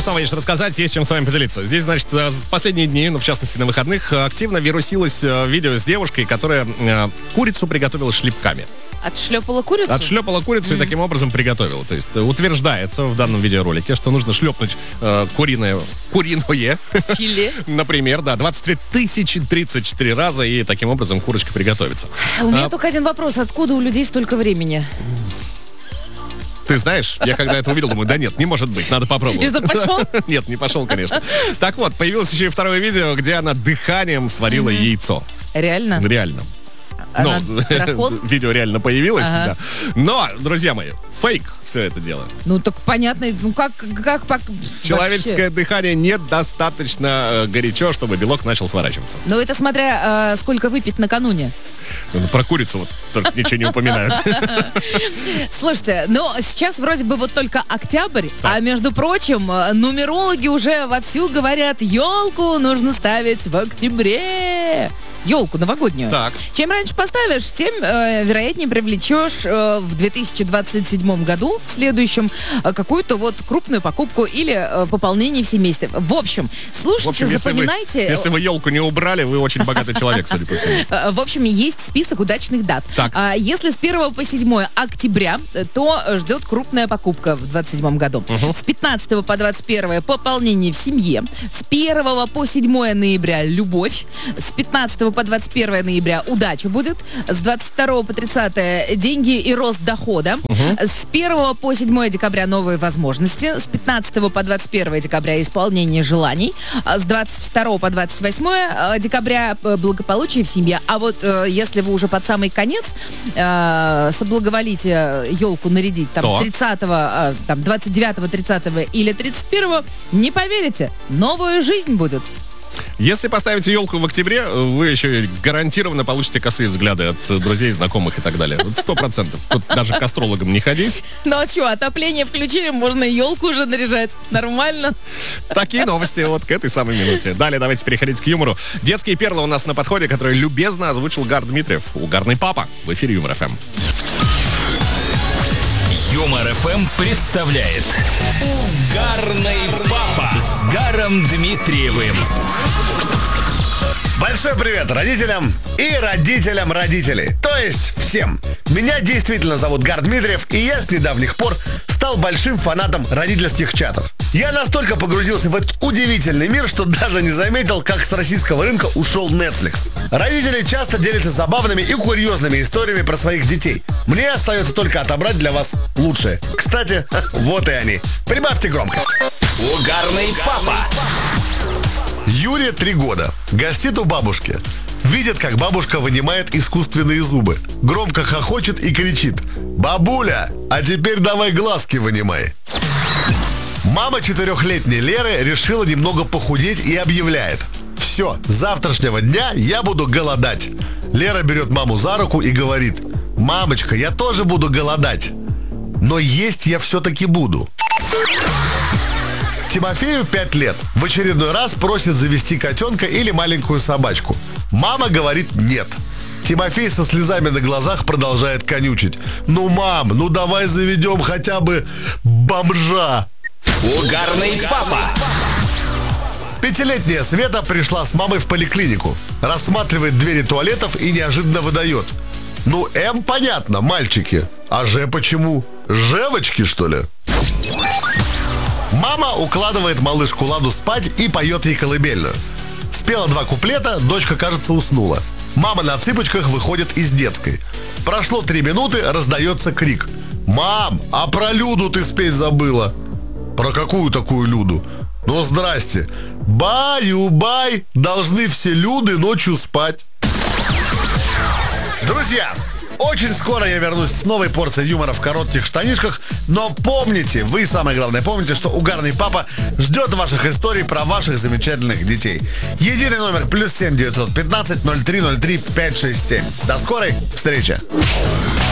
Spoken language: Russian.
снова есть что рассказать, есть чем с вами поделиться. Здесь, значит, последние дни, в частности на выходных, активно вирусилось видео с девушкой, которая курицу приготовила шлепками. Отшлепала курицу? Отшлепала курицу и таким образом приготовила. То есть утверждается в данном видеоролике, что нужно шлепнуть куриное филе. Например, 23 034 раза, и таким образом курочка приготовится. У меня только один вопрос. Откуда у людей столько времени? Ты знаешь, я когда это увидел, думаю, да нет, не может быть, надо попробовать. И что, пошел? Нет, не пошел, конечно. Так вот, появилось еще и второе видео, где она дыханием сварила яйцо. Реально? Реально. Она дракон? Видео реально появилось, да. Но, друзья мои, фейк все это дело. Ну, так понятно, ну как Человеческое дыхание недостаточно горячо, чтобы белок начал сворачиваться. Ну, это смотря сколько выпить накануне. Про курицу вот только ничего не упоминают. Слушайте, ну сейчас вроде бы вот только октябрь, а между прочим, нумерологи уже вовсю говорят, елку нужно ставить в октябре. Елку новогоднюю. Так. Чем раньше поставишь, тем вероятнее привлечешь в 2027 году, в следующем, какую-то вот крупную покупку или пополнение в семействе. В общем, слушайте, запоминайте. Если вы елку не убрали, вы очень богатый человек, судя по всему. В общем, есть список удачных дат. Так. Если с 1 по 7 октября, то ждет крупная покупка в 2027 году. С 15 по 21 пополнение в семье. С 1 по 7 ноября любовь. С 15 по 21 ноября удача будет. С 22 по 30 деньги и рост дохода. С 1 по 7 декабря новые возможности. С 15 по 21 декабря исполнение желаний. С 22 по 28 декабря благополучие в семье. А вот если вы уже под самый конец соблаговолите елку нарядить там 30-го, там 29-го, 30-го или 31-го, не поверите, новая жизнь будет. Если поставите елку в октябре, вы еще гарантированно получите косые взгляды от друзей, знакомых и так далее. 100%. Тут даже к астрологам не ходи. Ну а что, отопление включили, можно елку уже наряжать. Нормально. Такие новости вот к этой самой минуте. Далее давайте переходить к юмору. Детские перлы у нас на подходе, которые любезно озвучил Гар Дмитриев. Угарный папа в эфире Юмор ФМ. Юмор ФМ представляет Угарный папа с Гаром Дмитриевым. Большой привет родителям и родителям родителей. То есть всем. Меня действительно зовут Гар Дмитриев, и я с недавних пор стал большим фанатом родительских чатов. Я настолько погрузился в этот удивительный мир, что даже не заметил, как с российского рынка ушел Netflix. Родители часто делятся забавными и курьезными историями про своих детей. Мне остается только отобрать для вас лучшее. Кстати, вот и они. Прибавьте громкость. Угарный папа. Юре 3 года. Гостит у бабушки. Видит, как бабушка вынимает искусственные зубы. Громко хохочет и кричит: «Бабуля, а теперь давай глазки вынимай». Мама 4-летней Леры решила немного похудеть и объявляет: «Все, с завтрашнего дня я буду голодать». Лера берет маму за руку и говорит: «Мамочка, я тоже буду голодать, но есть я все-таки буду». Тимофею 5 лет. В очередной раз просит завести котенка или маленькую собачку. Мама говорит нет. Тимофей со слезами на глазах продолжает конючить: «Ну, мам, ну давай заведем хотя бы бомжа». Угарный папа. 5-летняя Света пришла с мамой в поликлинику. Рассматривает двери туалетов и неожиданно выдает: «Ну, М понятно, мальчики. А Ж почему? Жевочки, что ли?» Мама укладывает малышку Ладу спать и поет ей колыбельную. Спела 2 куплета, дочка, кажется, уснула. Мама на цыпочках выходит из детской. Прошло 3 минуты, раздается крик: «Мам, а про Люду ты спеть забыла». «Про какую такую Люду?» «Ну, здрасте. Баю-бай, должны все Люды ночью спать». Друзья, очень скоро я вернусь с новой порцией юмора в коротких штанишках. Но помните, вы самое главное помните, что Угарный папа ждет ваших историй про ваших замечательных детей. Единый номер +7 915 0303 567. До скорой встречи.